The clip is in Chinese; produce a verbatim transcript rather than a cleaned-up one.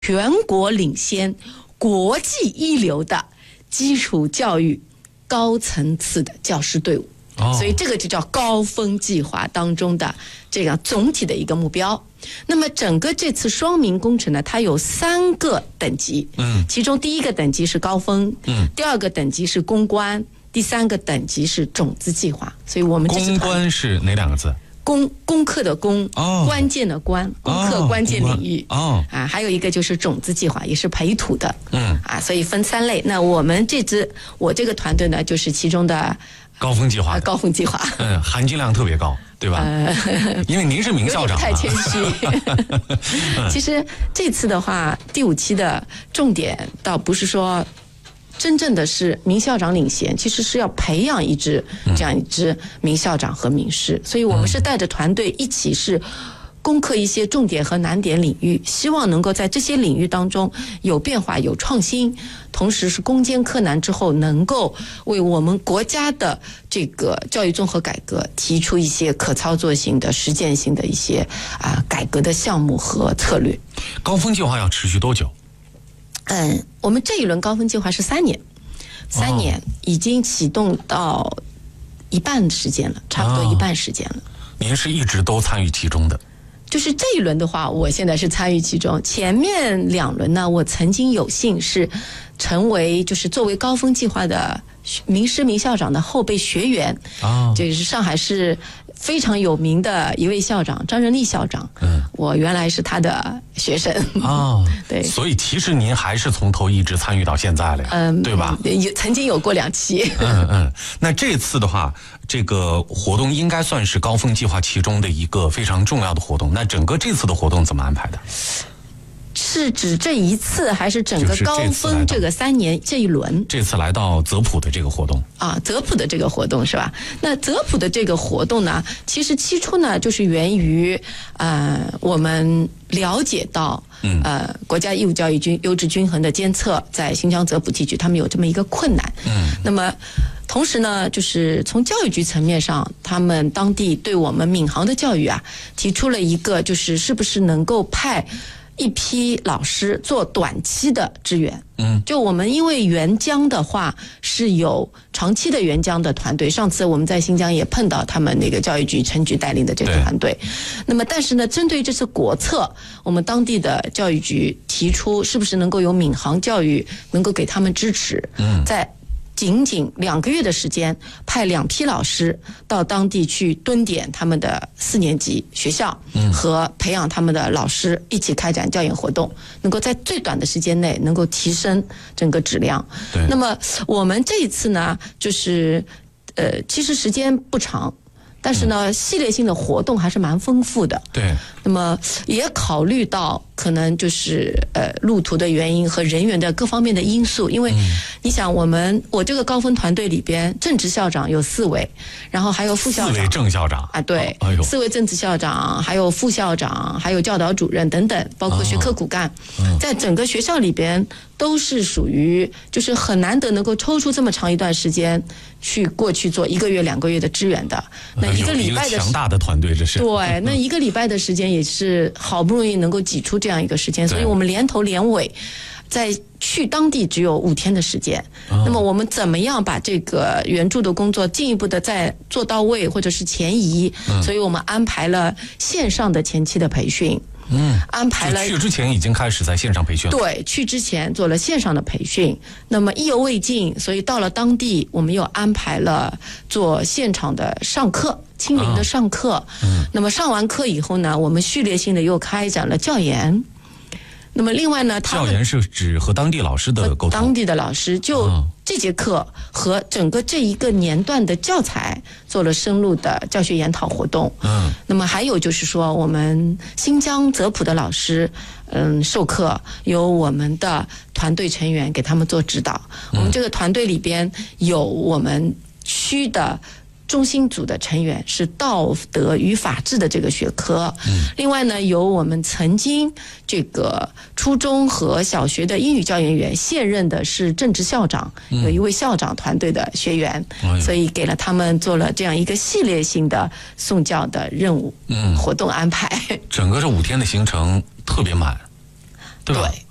全国领先、国际一流的基础教育高层次的教师队伍。哦、所以这个就叫高峰计划当中的这样总体的一个目标。那么整个这次双明工程呢，它有三个等级，嗯，其中第一个等级是高峰，嗯，第二个等级是攻关，第三个等级是种子计划。所以我们这次攻关是哪两个字？ 攻攻克的攻， 哦、 关键的关，攻克关键领域。 哦， 啊，还有一个就是种子计划，也是培土的。 嗯， 啊，所以分三类。那我们这支我这个团队呢，就是其中的。 高峰计划、 呃，高峰计划， 嗯，含金量特别高，对吧？呃、因为您是名校长、啊， 太谦虚。其实这次的话，第五期的重点倒不是说真正的是名校长领衔，其实是要培养一支这样一支名校长和名师，嗯、所以我们是带着团队一起是。攻克一些重点和难点领域，希望能够在这些领域当中有变化、有创新，同时是攻坚克难之后，能够为我们国家的这个教育综合改革提出一些可操作性的、实践性的一些啊、呃、改革的项目和策略。 高峰计划要持续多久？ 嗯，我们这一轮高峰计划是三年，三年已经启动到一半时间了，差不多一半时间了。 您是一直都参与其中的？ 就是这一轮的话，我现在是参与其中。前面两轮呢，我曾经有幸是成为就是作为高峰计划的名师名校长的后备学员。啊，这个是上海市非常有名的一位校长张仁利校长。嗯，我原来是他的学生。 啊， 对， 所以其实您还是从头一直参与到现在了呀，嗯，对吧？ 有曾经有过两期。 嗯嗯，那这次的话。这个活动应该算是高峰计划其中的一个非常重要的活动。那整个这次的活动怎么安排的？ 是指这一次，还是整个高峰这个三年这一轮？ 这次来到泽普的这个活动啊，泽普的这个活动是吧？那泽普的这个活动呢，其实起初呢，就是源于呃我们了解到。嗯，呃，国家义务教育均优质均衡的监测在新疆泽普地区，他们有这么一个困难。嗯，那么同时呢，就是从教育局层面上，他们当地对我们闵行的教育啊，提出了一个就是是不是能够派一批老师做短期的支援。嗯，就我们因为援疆的话是有长期的援疆的团队，上次我们在新疆也碰到他们那个教育局陈局带领的这个团队。那么但是呢，针对这次国策，我们当地的教育局提出是不是能够有闵行教育能够给他们支持。嗯，在仅仅两个月的时间，派两批老师到当地去蹲点他们的四年级学校，和培养他们的老师一起开展教研活动，能够在最短的时间内能够提升整个质量。那么我们这一次呢，就是呃，其实时间不长。但是呢，系列性的活动还是蛮丰富的。 对。 那么也考虑到可能就是呃路途的原因和人员的各方面的因素，因为你想我们我这个高峰团队里边，正职校长有四位，然后还有副校长， 四位正校长啊，对，哎呦，四位正职校长，还有副校长，还有教导主任等等，包括学科骨干，哦、在整个学校里边都是属于就是很难得能够抽出这么长一段时间去过去做一个月两个月的支援的。那一个礼拜的强大的团队，这是对，那一个礼拜的时间也是好不容易能够挤出这样一个时间，所以我们连头连尾，在去当地只有五天的时间。哦、那么我们怎么样把这个援助的工作进一步的再做到位，或者是前移？嗯、所以我们安排了线上的前期的培训。嗯，安排了去之前已经开始在线上培训了。 对，去之前做了线上的培训，那么意犹未尽，所以到了当地，我们又安排了做现场的上课，亲临的上课。啊、嗯，那么上完课以后呢，我们序列性的又开展了教研。那么另外呢， 教研是指和当地老师的沟通， 当地的老师就这节课和整个这一个年段的教材做了深入的教学研讨活动。嗯，那么还有就是说，我们新疆泽普的老师，嗯，授课由我们的团队成员给他们做指导。嗯、我们这个团队里边有我们区的。中心组的成员是道德与法治的这个学科，嗯、另外呢，有我们曾经这个初中和小学的英语教研员，现任的是正职校长，嗯、有一位校长团队的学员，哎、所以给了他们做了这样一个系列性的送教的任务，嗯、活动安排。 整个这五天的行程特别满，对吧？ 对。